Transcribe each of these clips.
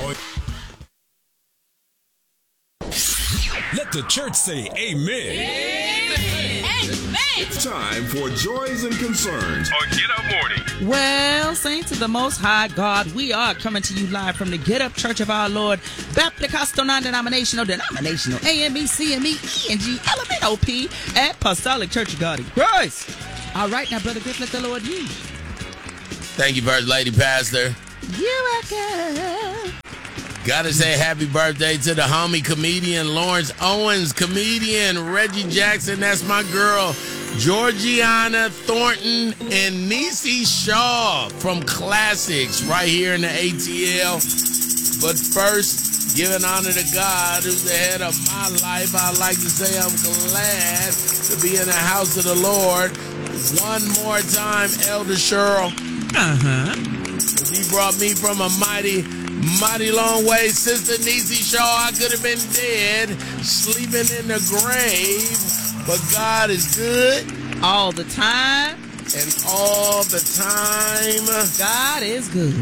Let the church say amen. Amen. It's time for Joys and Concerns on Get Up Morning. Well, saints of the Most High God, we are coming to you live from the Get Up Church of Our Lord, Baptist non-denominational, AME, CME, ENG, LMNOP, Apostolic Church of God in Christ. All right, now, Brother Griff, let the Lord use. Thank you, First Lady Pastor. You're welcome. Gotta say happy birthday to the homie comedian Lawrence Owens, comedian Reggie Jackson, that's my girl, Georgiana Thornton, and Niecy Shaw from Classics right here in the ATL. But first, giving honor to God, who's the head of my life, I'd like to say I'm glad to be in the house of the Lord. One more time, Elder Cheryl. He brought me from a mighty long way. Sister Niecy Shaw, I could have been dead, sleeping in the grave, but God is good. All the time. And all the time. God is good.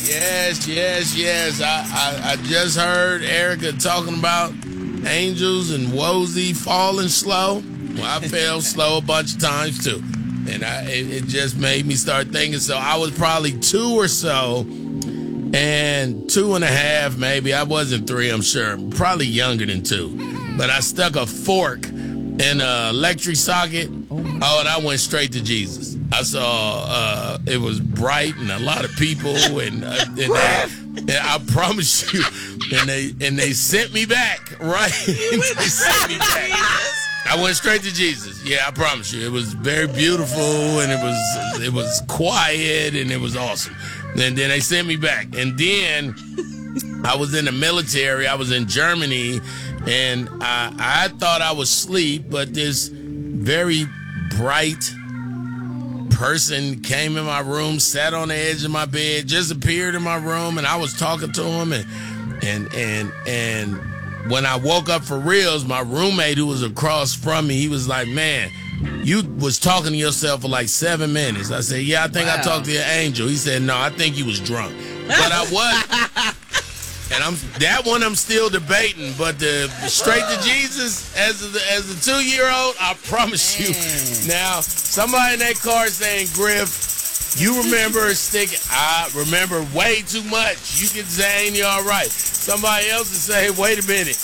Yes. I just heard Erica talking about angels and Wozy falling slow. Well, I fell slow a bunch of times too. And it just made me start thinking. So I was probably 2 or so. And 2.5, maybe. I wasn't 3, I'm sure. Probably younger than 2. But I stuck a fork in an electric socket. And I went straight to Jesus. I saw it was bright and a lot of people. And I promise you, and they sent me back, right? They sent me back. I went straight to Jesus. Yeah, I promise you. It was very beautiful, and it was quiet, and it was awesome. And then they sent me back. And then I was in the military. I was in Germany, and I thought I was asleep, but this very bright person came in my room, sat on the edge of my bed, just appeared in my room, and I was talking to him, and when I woke up for reals, my roommate who was across from me, he was like, man, you was talking to yourself for like 7 minutes. I said, yeah, I think I talked to an angel. He said, no, I think you was drunk. But I was. And that one I'm still debating. But the straight to Jesus as a 2-year-old, I promise you. Now, somebody in that car saying, Griff, you remember sticking. I remember way too much. You can say, ain't you all right? Somebody else will say, wait a minute.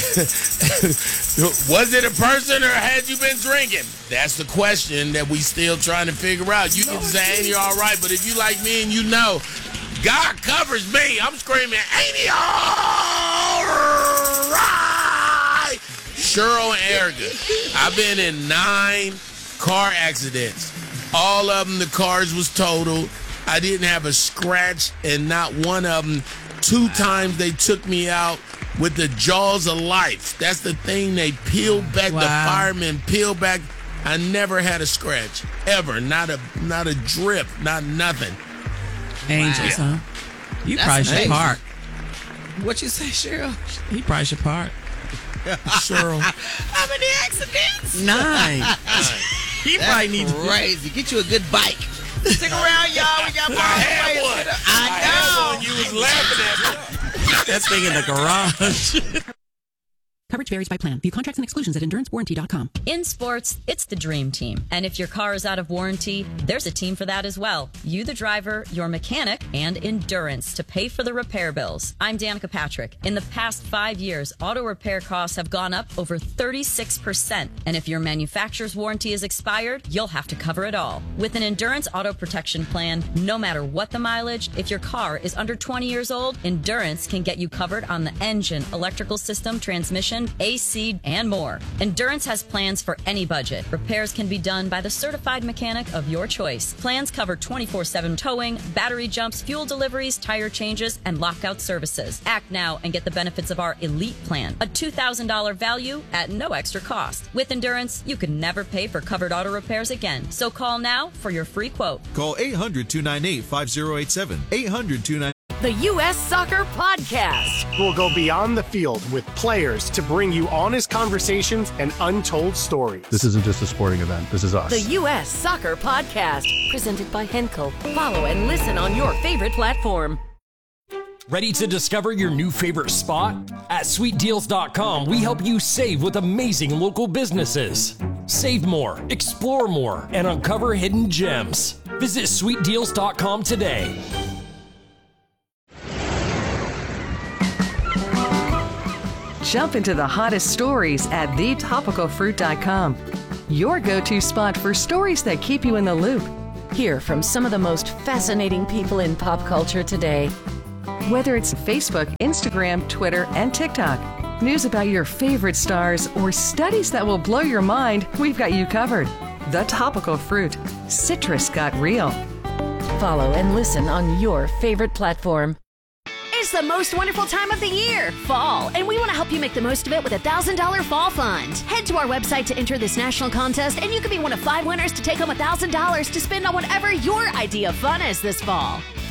Was it a person or had you been drinking? That's the question that we still trying to figure out. You can say, ain't you all right? But if you like me and you know, God covers me. I'm screaming, ain't he all right? Cheryl and Erica, I've been in 9 car accidents. All of them, the cars was totaled. I didn't have a scratch, and not one of them. 2 times they took me out with the jaws of life. That's the thing. They peeled back. The firemen peeled back. I never had a scratch ever. Not a drip. Not nothing. Angels, huh? You probably should park. What you say, Cheryl? He probably should park. Cheryl. How many accidents? 9. He probably needs crazy. Get you a good bike. Stick around, y'all. We got more. I know. You was laughing at me. that thing in the garage. Coverage varies by plan. View contracts and exclusions at EnduranceWarranty.com. In sports, it's the dream team. And if your car is out of warranty, there's a team for that as well. You, the driver, your mechanic, and Endurance to pay for the repair bills. I'm Danica Patrick. In the past 5 years, auto repair costs have gone up over 36%. And if your manufacturer's warranty is expired, you'll have to cover it all. With an Endurance auto protection plan, no matter what the mileage, if your car is under 20 years old, Endurance can get you covered on the engine, electrical system, transmission, AC, and more. Endurance has plans for any budget. Repairs can be done by the certified mechanic of your choice. Plans cover 24/7 towing, battery jumps, fuel deliveries, tire changes, and lockout services. Act now and get the benefits of our Elite Plan, a $2,000 value at no extra cost. With Endurance, you can never pay for covered auto repairs again. So call now for your free quote. Call 800-298-5087. 800-298. The U.S. Soccer Podcast. We'll go beyond the field with players to bring you honest conversations and untold stories. This isn't just a sporting event. This is us. The U.S. Soccer Podcast. Presented by Henkel. Follow and listen on your favorite platform. Ready to discover your new favorite spot? At sweetdeals.com, we help you save with amazing local businesses. Save more, explore more, and uncover hidden gems. Visit sweetdeals.com today. Jump into the hottest stories at thetopicalfruit.com. Your go-to spot for stories that keep you in the loop. Hear from some of the most fascinating people in pop culture today. Whether it's Facebook, Instagram, Twitter, and TikTok, news about your favorite stars, or studies that will blow your mind, we've got you covered. The Topical Fruit. Citrus got real. Follow and listen on your favorite platform. It's the most wonderful time of the year, fall, and we want to help you make the most of it with a $1,000 fall fund. Head to our website to enter this national contest, and you could be one of 5 winners to take home $1,000 to spend on whatever your idea of fun is this fall.